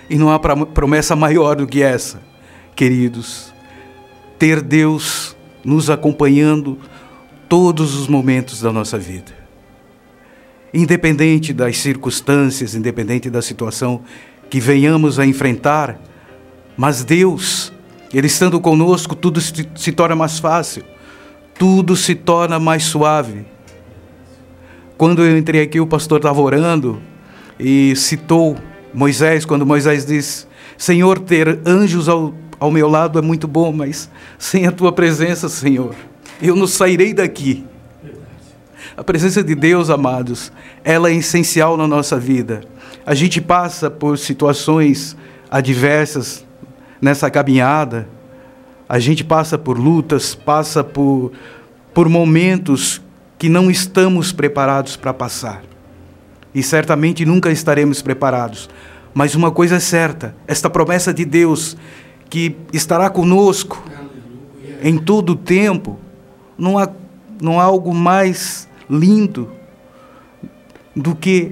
E não há promessa maior do que essa, queridos. Ter Deus nos acompanhando todos os momentos da nossa vida. Independente das circunstâncias, independente da situação que venhamos a enfrentar, mas Deus, Ele estando conosco, tudo se torna mais fácil, tudo se torna mais suave. Quando eu entrei aqui, o pastor estava orando e citou Moisés, quando Moisés disse: Senhor, ter anjos ao meu lado é muito bom, mas sem a tua presença, Senhor, eu não sairei daqui. A presença de Deus, amados, ela é essencial na nossa vida. A gente passa por situações adversas nessa caminhada, a gente passa por lutas, passa por momentos que não estamos preparados para passar. E certamente nunca estaremos preparados. Mas uma coisa é certa, esta promessa de Deus, que estará conosco em todo o tempo, não há algo mais lindo do que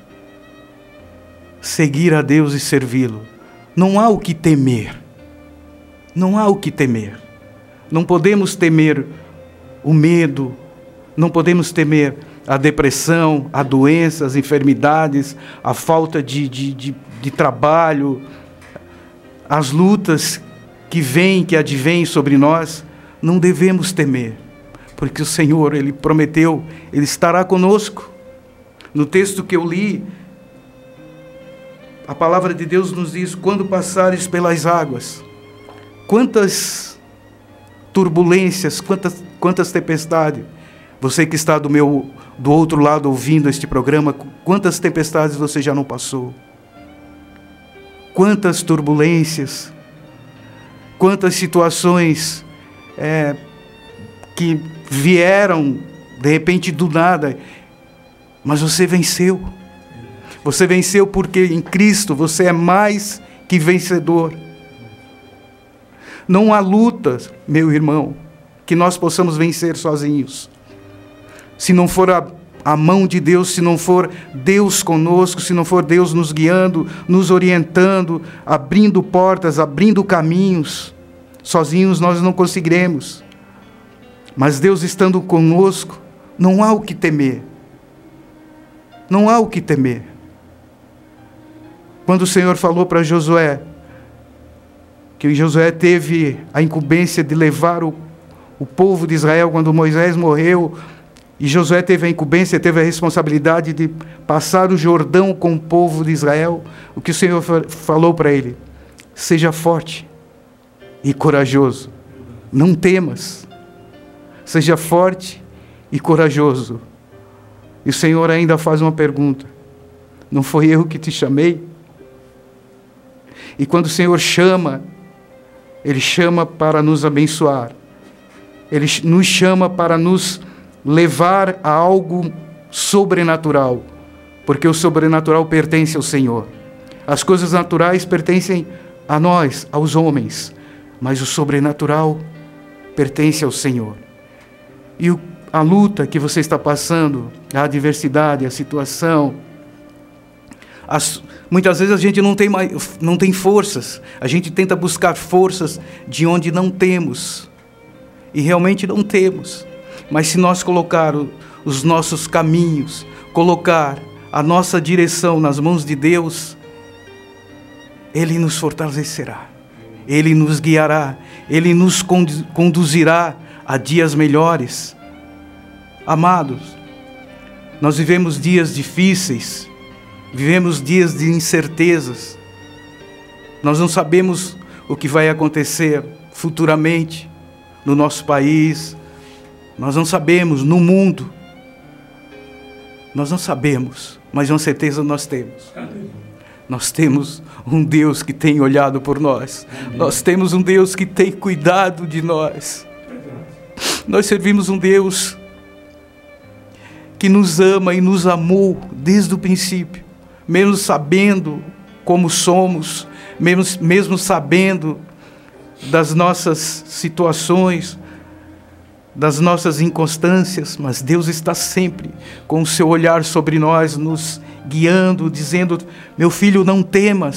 seguir a Deus e servi-lo. Não há o que temer. Não há o que temer. Não podemos temer o medo, não podemos temer a depressão, a doença, as enfermidades, a falta de trabalho, as lutas que vêm, que advêm sobre nós. Não devemos temer, porque o Senhor, Ele prometeu, Ele estará conosco. No texto que eu li, a palavra de Deus nos diz: quando passares pelas águas, quantas turbulências, quantas tempestades. Você que está do outro lado ouvindo este programa, quantas tempestades você já não passou? Quantas turbulências, quantas situações que vieram de repente do nada, mas você venceu. Você venceu porque em Cristo você é mais que vencedor. Não há luta, meu irmão, que nós possamos vencer sozinhos. Se não for a mão de Deus, se não for Deus conosco, se não for Deus nos guiando, nos orientando, abrindo portas, abrindo caminhos, sozinhos nós não conseguiremos. Mas Deus estando conosco, não há o que temer. Não há o que temer. Quando o Senhor falou para Josué, que Josué teve a incumbência de levar o povo de Israel quando Moisés morreu, e Josué teve a incumbência, teve a responsabilidade de passar o Jordão com o povo de Israel, o que o Senhor falou para ele: seja forte e corajoso, não temas, seja forte e corajoso. E o Senhor ainda faz uma pergunta: não foi eu que te chamei? E quando o Senhor chama, Ele chama para nos abençoar, Ele nos chama para nos levar a algo sobrenatural, porque o sobrenatural pertence ao Senhor. As coisas naturais pertencem a nós, aos homens, mas o sobrenatural pertence ao Senhor. E a luta que você está passando, a adversidade, a situação, muitas vezes a gente não tem forças, a gente tenta buscar forças de onde não temos, e realmente não temos. Mas se nós colocar os nossos caminhos, colocar a nossa direção nas mãos de Deus, Ele nos fortalecerá, Ele nos guiará, Ele nos conduzirá a dias melhores. Amados, nós vivemos dias difíceis, vivemos dias de incertezas. Nós não sabemos o que vai acontecer futuramente no nosso país. Nós não sabemos no mundo. Nós não sabemos, mas uma certeza nós temos. Nós temos um Deus que tem olhado por nós. Nós temos um Deus que tem cuidado de nós. Nós servimos um Deus que nos ama e nos amou desde o princípio, mesmo sabendo como somos, mesmo sabendo das nossas situações, das nossas inconstâncias, mas Deus está sempre com o seu olhar sobre nós, nos guiando, dizendo: meu filho, não temas,